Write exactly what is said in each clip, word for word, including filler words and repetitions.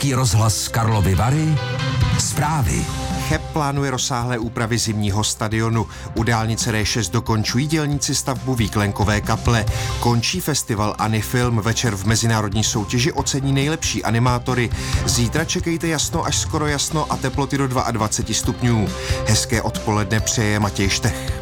Český rozhlas Karlovy Vary. Zprávy. Cheb plánuje rozsáhlé úpravy zimního stadionu. U dálnice D šest dokončují dělníci stavbu výklenkové kaple. Končí festival Anifilm. Večer v mezinárodní soutěži ocení nejlepší animátory. Zítra čekejte jasno až skoro jasno a teploty do dvacet dva stupňů. Hezké odpoledne přeje Matěj Štech.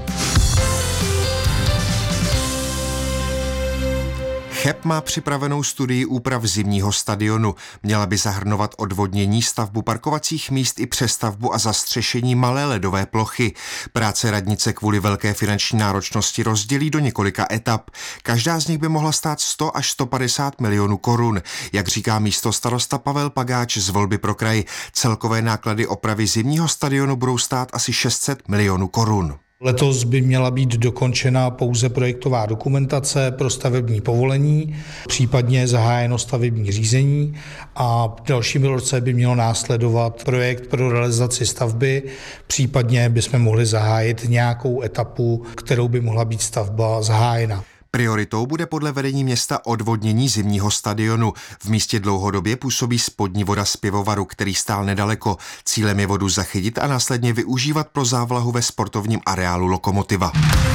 Cheb má připravenou studii úprav zimního stadionu. Měla by zahrnovat odvodnění, stavbu parkovacích míst i přestavbu a zastřešení malé ledové plochy. Práce radnice kvůli velké finanční náročnosti rozdělí do několika etap. Každá z nich by mohla stát sto až sto padesát milionů korun. Jak říká místostarosta Pavel Pagáč z Volby pro kraj, celkové náklady opravy zimního stadionu budou stát asi šest set milionů korun. Letos by měla být dokončena pouze projektová dokumentace pro stavební povolení, případně zahájeno stavební řízení a v dalším roce by mělo následovat projekt pro realizaci stavby, případně bychom mohli zahájit nějakou etapu, kterou by mohla být stavba zahájena. Prioritou bude podle vedení města odvodnění zimního stadionu. V místě dlouhodobě působí spodní voda z pivovaru, který stál nedaleko. Cílem je vodu zachytit a následně využívat pro závlahu ve sportovním areálu Lokomotiva.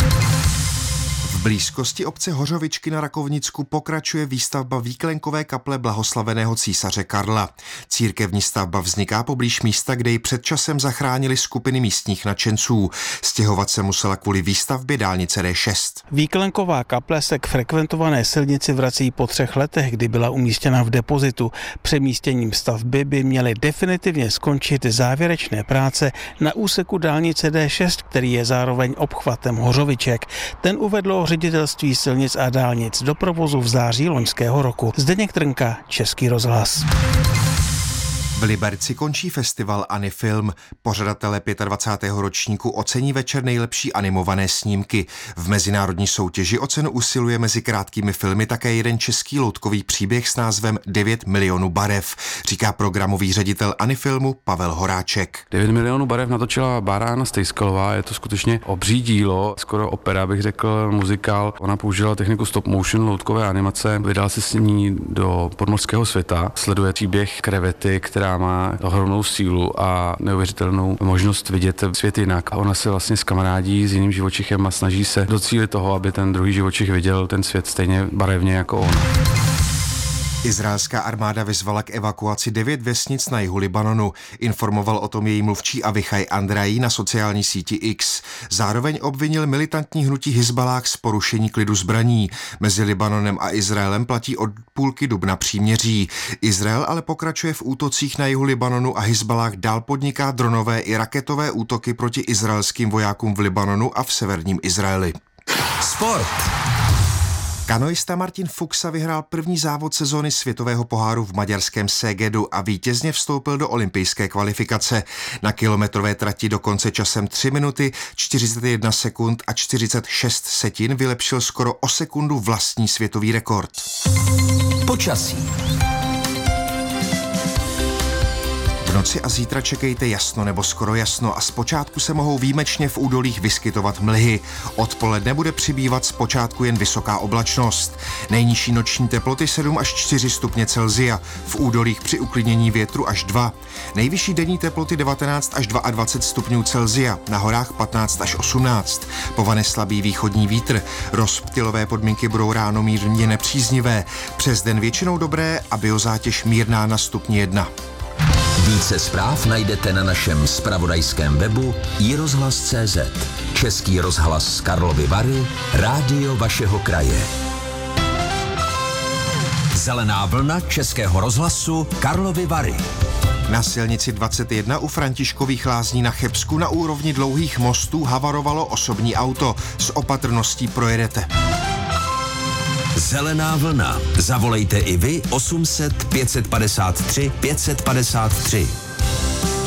V blízkosti obce Hořovičky na Rakovnicku pokračuje výstavba výklenkové kaple blahoslaveného císaře Karla. Církevní stavba vzniká poblíž místa, kde ji před časem zachránili skupiny místních nadšenců. Stěhovat se musela kvůli výstavbě dálnice D šest. Výklenková kaple se k frekventované silnici vrací po třech letech, kdy byla umístěna v depozitu. Přemístěním stavby by měly definitivně skončit závěrečné práce na úseku dálnice D šest, který je zároveň obchvatem Hořoviček. Ten uvedlo Ředitelství silnic a dálnic do provozu v září loňského roku. Zdeněk Trnka, Český rozhlas. V Liberci končí festival Anifilm. Pořadatelé dvacátého pátého ročníku ocení večer nejlepší animované snímky. V mezinárodní soutěži o cenu usiluje mezi krátkými filmy také jeden český loutkový příběh s názvem devět milionů barev, říká programový ředitel Anifilmu Pavel Horáček. devět milionů barev natočila Bára Stejskalová, je to skutečně obří dílo, skoro opera, bych řekl, muzikál. Ona použila techniku stop motion loutkové animace, vydala se s ní do podmořského světa, sleduje příběh krevety, která má ohromnou sílu a neuvěřitelnou možnost vidět svět jinak. A ona se vlastně skamarádí s jiným živočichem a snaží se docílit toho, aby ten druhý živočich viděl ten svět stejně barevně jako on. Izraelská armáda vyzvala k evakuaci devět vesnic na jihu Libanonu. Informoval o tom její mluvčí Avichaj Andrají na sociální síti X. Zároveň obvinil militantní hnutí Hizbalách z porušení klidu zbraní. Mezi Libanonem a Izraelem platí od půlky dubna příměří. Izrael ale pokračuje v útocích na jihu Libanonu a Hizbalách dál podniká dronové i raketové útoky proti izraelským vojákům v Libanonu a v severním Izraeli. Sport. Kanoista Martin Fuxa vyhrál první závod sezóny světového poháru v maďarském Segedu a vítězně vstoupil do olympijské kvalifikace. Na kilometrové trati dokonce časem tři minuty, čtyřicet jedna sekund a čtyřicet šest setin vylepšil skoro o sekundu vlastní světový rekord. Počasí. V noci a zítra čekejte jasno nebo skoro jasno a zpočátku se mohou výjimečně v údolích vyskytovat mlhy. Odpoledne bude přibývat zpočátku jen vysoká oblačnost. Nejnižší noční teploty sedm až čtyři stupně Celsia, v údolích při uklidnění větru až dva. Nejvyšší denní teploty devatenáct až dvacet dva stupňů Celsia, na horách patnáct až osmnáct. Povane slabý východní vítr. Rozptylové podmínky budou ráno mírně nepříznivé. Přes den většinou dobré a biozátěž mírná na stupni jedna. Více zpráv najdete na našem zpravodajském webu i rozhlas tečka cé zet. Český rozhlas Karlovy Vary, rádio vašeho kraje. Zelená vlna Českého rozhlasu Karlovy Vary. Na silnici dvacet jedna u Františkových Lázní na Chebsku na úrovni dlouhých mostů havarovalo osobní auto. S opatrností projedete. Zelená vlna. Zavolejte i vy osm set pět set padesát tři pět set padesát tři.